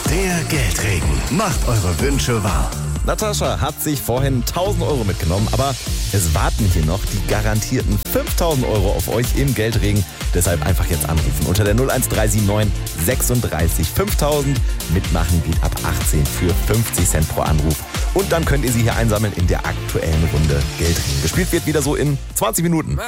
Der Geldregen macht eure Wünsche wahr. Natascha hat sich vorhin 1.000 Euro mitgenommen, aber es warten hier noch die garantierten 5.000 Euro auf euch im Geldregen. Deshalb einfach jetzt anrufen unter der 01379 36 5000. Mitmachen geht ab 18 für 50 Cent pro Anruf. Und dann könnt ihr sie hier einsammeln in der aktuellen Runde Geldregen. Gespielt wird wieder so in 20 Minuten.